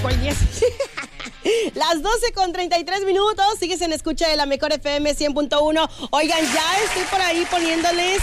¿Cuál 10? Las 12:33, sigues en escucha de la mejor FM 100.1. Oigan, ya estoy por ahí poniéndoles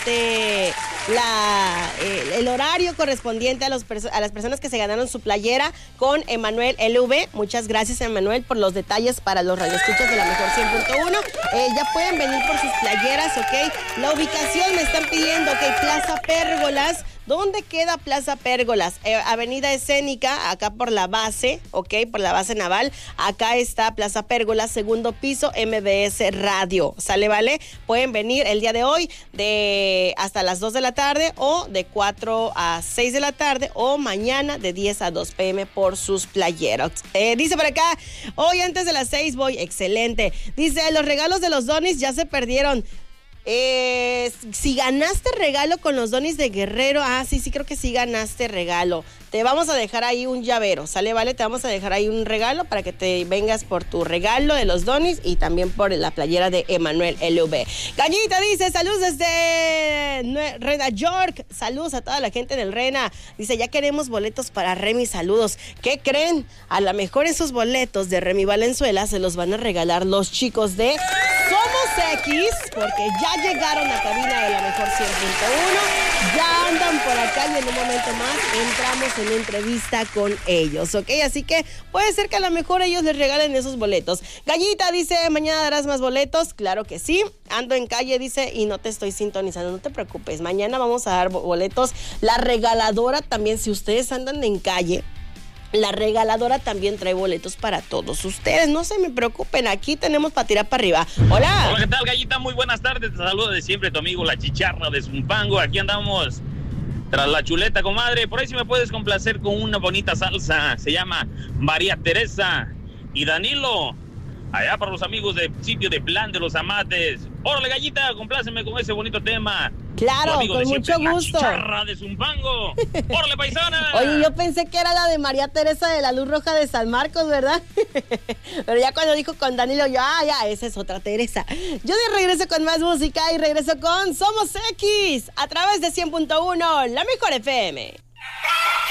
el horario correspondiente a las personas que se ganaron su playera con Emanuel LV. Muchas gracias, Emanuel, por los detalles para los radioescuchas de la mejor 100.1. Ya pueden venir por sus playeras, ¿ok? La ubicación me están pidiendo, ¿ok? Plaza Pérgolas. ¿Dónde queda Plaza Pérgolas? Avenida Escénica, acá por la base, ¿ok? Por la base naval. Acá está Plaza Pérgolas, segundo piso, MBS Radio. ¿Sale, vale? Pueden venir el día de hoy hasta las 2 de la tarde o de 4 a 6 de la tarde o mañana de 10 a 2 p.m. por sus playeros. Dice por acá, hoy antes de las 6 voy. Excelente. Dice, los regalos de los donis ya se perdieron. Si ganaste regalo con los donis de Guerrero, sí, creo que sí ganaste regalo. Te vamos a dejar ahí un llavero, ¿sale, vale? Te vamos a dejar ahí un regalo para que te vengas por tu regalo de los donis y también por la playera de Emanuel LV. Cañita dice, saludos desde Rena York. Saludos a toda la gente del Rena. Dice, ya queremos boletos para Remy, saludos. ¿Qué creen? A lo mejor esos boletos de Remy Valenzuela se los van a regalar los chicos de Somos X, porque ya llegaron a cabina de la mejor 100.1. Ya andan por acá y en un momento más entramos en entrevista con ellos, ¿ok? Así que puede ser que a lo mejor ellos les regalen esos boletos. Gallita dice, mañana darás más boletos. Claro que sí. Ando en calle, dice, y no te estoy sintonizando. No te preocupes, mañana vamos a dar boletos. La regaladora también, si ustedes andan en calle, la regaladora también trae boletos para todos ustedes. No se me preocupen, aquí tenemos para tirar para arriba. Hola. Hola, ¿qué tal, Gallita? Muy buenas tardes. Te saludo de siempre tu amigo La Chicharra de Zumpango. Aquí andamos tras la chuleta, comadre. Por ahí si me puedes complacer con una bonita salsa. Se llama María Teresa y Danilo. Allá para los amigos del sitio de Plan de los Amates. Órale, Gallita, compláceme con ese bonito tema. Claro, con mucho gusto. La Chicharra de Zumpango. ¡Órale, paisana! Oye, yo pensé que era la de María Teresa de la Luz Roja de San Marcos, ¿verdad? Pero ya cuando dijo con Danilo, yo, ya, esa es otra Teresa. Yo de regreso con más música y regreso con Somos X a través de 100.1, la mejor FM.